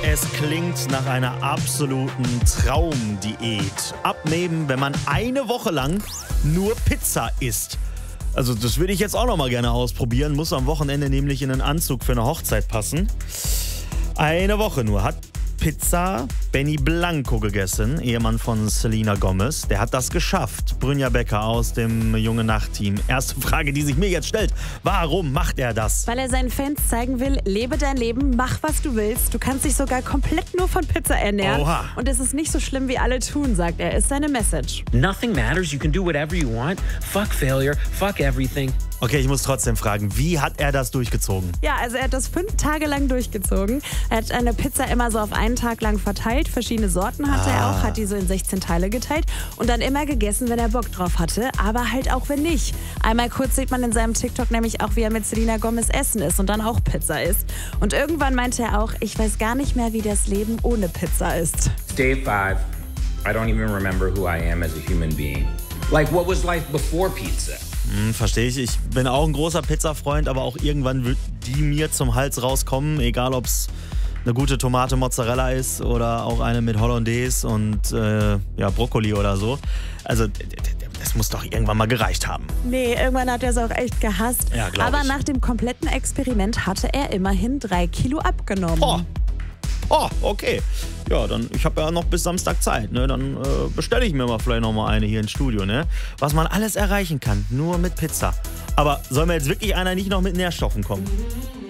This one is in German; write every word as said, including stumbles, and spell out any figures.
Es klingt nach einer absoluten Traumdiät. Abnehmen, wenn man eine Woche lang nur Pizza isst. Also das würde ich jetzt auch noch mal gerne ausprobieren. Muss am Wochenende nämlich in einen Anzug für eine Hochzeit passen. Eine Woche nur. Hat Pizza Benny Blanco gegessen, Ehemann von Selena Gomez. Der hat das geschafft. Brynja Becker aus dem Junge Nacht-Team. Erste Frage, die sich mir jetzt stellt. Warum macht er das? Weil er seinen Fans zeigen will, lebe dein Leben, mach was du willst. Du kannst dich sogar komplett nur von Pizza ernähren. Oha. Und es ist nicht so schlimm, wie alle tun, sagt er. Ist seine Message. Nothing matters. You can do whatever you want. Fuck failure. Fuck everything. Okay, ich muss trotzdem fragen, wie hat er das durchgezogen? Ja, also er hat das fünf Tage lang durchgezogen. Er hat eine Pizza immer so auf einen Tag lang verteilt. Verschiedene Sorten hatte Ah. er auch, hat die so in sechzehn Teile geteilt. Und dann immer gegessen, wenn er Bock drauf hatte, aber halt auch wenn nicht. Einmal kurz sieht man in seinem TikTok nämlich auch, wie er mit Selena Gomez essen ist und dann auch Pizza isst. Und irgendwann meinte er auch, ich weiß gar nicht mehr, wie das Leben ohne Pizza ist. Day five, I don't even remember who I am as a human being. Like, what was life before pizza? Hm, verstehe ich. Ich bin auch ein großer Pizzafreund, aber auch irgendwann wird die mir zum Hals rauskommen, egal ob es eine gute Tomate Mozzarella ist oder auch eine mit Hollandaise und äh, ja, Brokkoli oder so. Also das muss doch irgendwann mal gereicht haben. Nee, irgendwann hat er es auch echt gehasst. Ja, glaub aber ich. nach dem kompletten Experiment hatte er immerhin drei Kilo abgenommen. Oh. Oh, okay. Ja, dann, ich habe ja noch bis Samstag Zeit, ne? Dann äh, bestelle ich mir mal vielleicht noch mal eine hier ins Studio, ne? Was man alles erreichen kann, nur mit Pizza. Aber soll mir jetzt wirklich einer nicht noch mit Nährstoffen kommen?